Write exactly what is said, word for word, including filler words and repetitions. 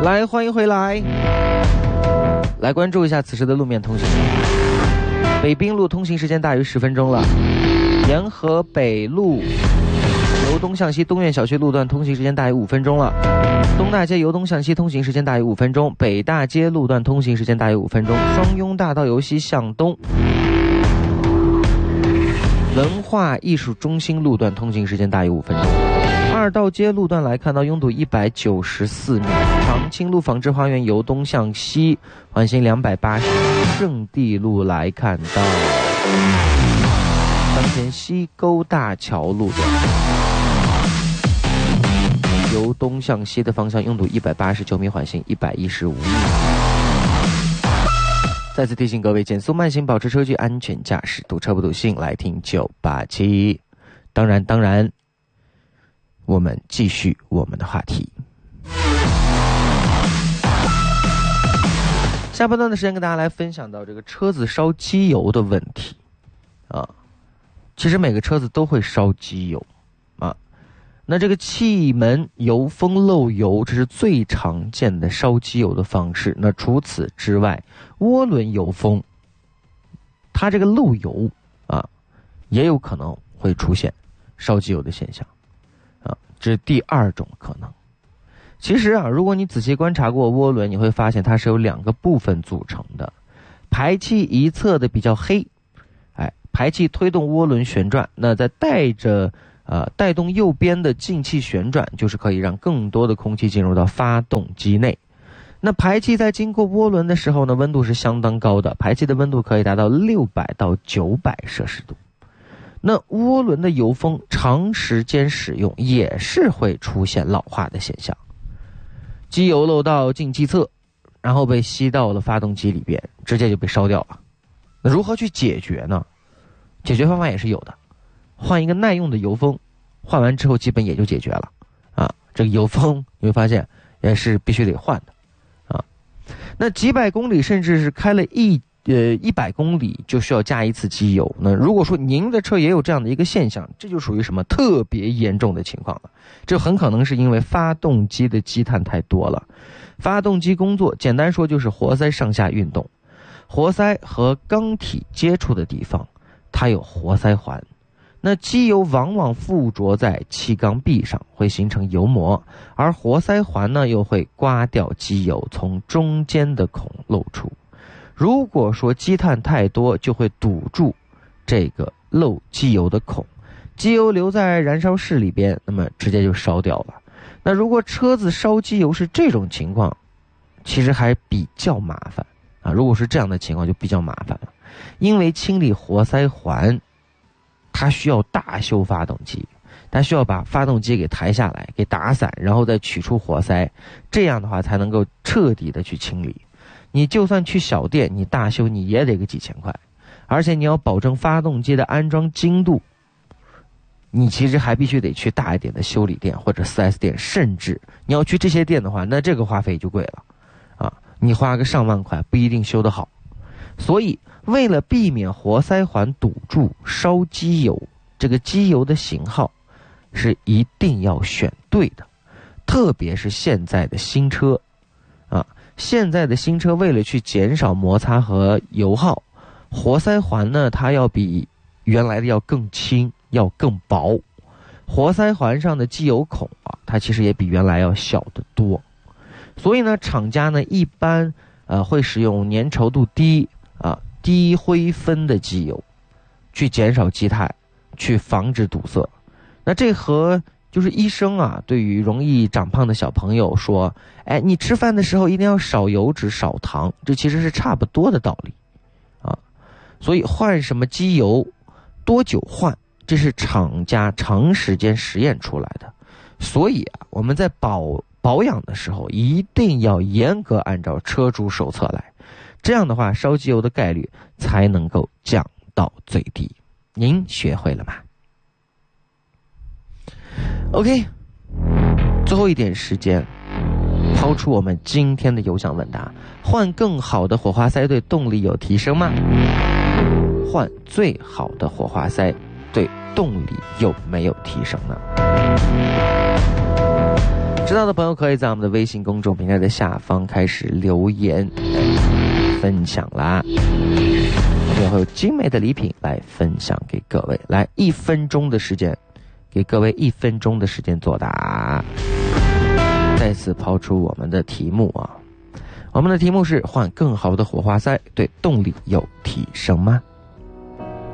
来，欢迎回来，来关注一下此时的路面通行。北滨路通行时间大于十分钟了，沿河北路由东向西东苑小区路段通行时间大于五分钟了，东大街由东向西通行时间大于五分钟，北大街路段通行时间大于五分钟，双雍大道由西向东文化艺术中心路段通行时间大于五分钟。二道街路段来看到拥堵一百九十四秒，长青路纺织花园由东向西环行两百八十，圣地路来看到当前西沟大桥路段由东向西的方向拥堵一百八十九米，缓行一百一十五米。再次提醒各位减速慢行，保持车距，安全驾驶，堵车不堵心。来听九八七。当然当然我们继续我们的话题。下半段的时间跟大家来分享到这个车子烧机油的问题啊，其实每个车子都会烧机油啊。那这个气门油封漏油，这是最常见的烧机油的方式。那除此之外，涡轮油封它这个漏油啊，也有可能会出现烧机油的现象啊，这是第二种可能。其实啊，如果你仔细观察过涡轮，你会发现它是由两个部分组成的，排气一侧的比较黑，哎，排气推动涡轮旋转，那在带着呃带动右边的进气旋转，就是可以让更多的空气进入到发动机内。那排气在经过涡轮的时候呢，温度是相当高的，排气的温度可以达到六百到九百摄氏度。那涡轮的油封长时间使用也是会出现老化的现象，机油漏到进气侧，然后被吸到了发动机里边，直接就被烧掉了。那如何去解决呢？解决方法也是有的，换一个耐用的油封，换完之后基本也就解决了啊。这个油封你会发现也是必须得换的啊。那几百公里甚至是开了一呃一百公里就需要加一次机油。那如果说您的车也有这样的一个现象，这就属于什么特别严重的情况了。这很可能是因为发动机的积碳太多了。发动机工作简单说就是活塞上下运动，活塞和缸体接触的地方它有活塞环，那机油往往附着在气缸壁上，会形成油膜，而活塞环呢又会刮掉机油，从中间的孔漏出。如果说积碳太多，就会堵住这个漏机油的孔，机油留在燃烧室里边，那么直接就烧掉了。那如果车子烧机油是这种情况，其实还比较麻烦啊。如果是这样的情况就比较麻烦了，因为清理活塞环它需要大修发动机，它需要把发动机给抬下来，给打散，然后再取出活塞，这样的话才能够彻底的去清理。你就算去小店，你大修你也得个几千块，而且你要保证发动机的安装精度，你其实还必须得去大一点的修理店或者 四 S 店，甚至你要去这些店的话，那这个花费就贵了啊！你花个上万块不一定修得好。所以为了避免活塞环堵住烧机油，这个机油的型号是一定要选对的，特别是现在的新车啊，现在的新车为了去减少摩擦和油耗，活塞环呢它要比原来的要更轻，要更薄，活塞环上的机油孔啊，它其实也比原来要小得多。所以呢，厂家呢一般呃会使用粘稠度低啊低灰分的机油，去减少积碳，去防止堵塞。那这和就是医生啊对于容易长胖的小朋友说，哎，你吃饭的时候一定要少油脂少糖，这其实是差不多的道理啊。所以换什么机油多久换，这是厂家长时间实验出来的。所以啊，我们在保保养的时候一定要严格按照车主手册来，这样的话烧机油的概率才能够降到最低。您学会了吗？ OK， 最后一点时间，抛出我们今天的有奖问答：换更好的火花塞对动力有提升吗？换最好的火花塞对动力有没有提升呢？ 知道的朋友可以在我们的微信公众平台的下方开始留言分享啦，我们也会有精美的礼品来分享给各位。来，一分钟的时间，给各位一分钟的时间作答。再次抛出我们的题目啊，我们的题目是换更好的火花塞对动力有提升吗？